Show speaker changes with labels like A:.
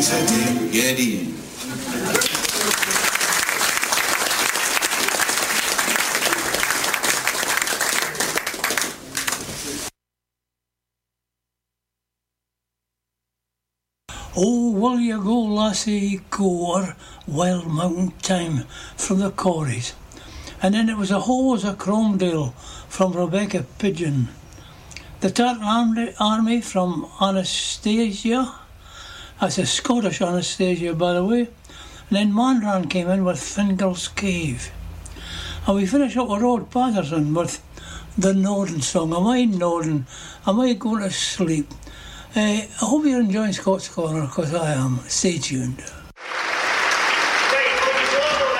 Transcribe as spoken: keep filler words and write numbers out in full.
A: said to him, get in.
B: Oh, will you go, lassie, go o'er wild mountain time from the Corries? And then it was a hose of Cromdale from Rebecca Pigeon. The Tartan Army from Anastasia, that's a Scottish Anastasia, by the way. And then Monran came in with Fingal's Cave. And we finished up with Rod Patterson with the Norden song. Am I Norden? Am I going to sleep? Uh, I hope you're enjoying Scott's Corner, because I am. Stay tuned.